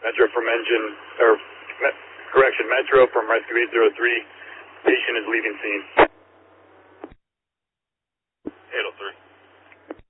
Metro from Metro from Rescue 803. Patient is leaving scene.